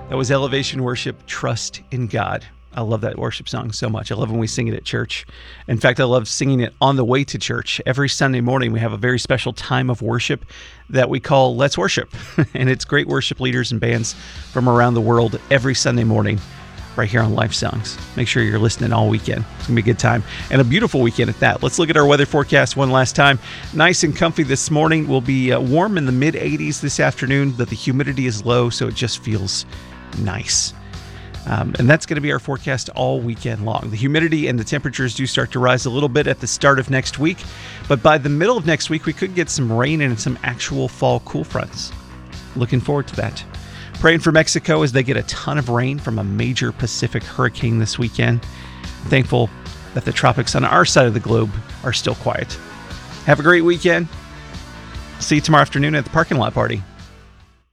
That was Elevation Worship, Trust in God. I love that worship song so much. I love when we sing it at church. In fact, I love singing it on the way to church. Every Sunday morning, we have a very special time of worship that we call Let's Worship. And it's great worship leaders and bands from around the world every Sunday morning right here on Life Songs. Make sure you're listening all weekend. It's going to be a good time and a beautiful weekend at that. Let's look at our weather forecast one last time. Nice and comfy this morning. We'll be warm in the mid-80s this afternoon, but the humidity is low, so it just feels nice. And that's going to be our forecast all weekend long. The humidity and the temperatures do start to rise a little bit at the start of next week, but by the middle of next week, we could get some rain and some actual fall cool fronts. Looking forward to that. Praying for Mexico as they get a ton of rain from a major Pacific hurricane this weekend. Thankful that the tropics on our side of the globe are still quiet. Have a great weekend. See you tomorrow afternoon at the parking lot party.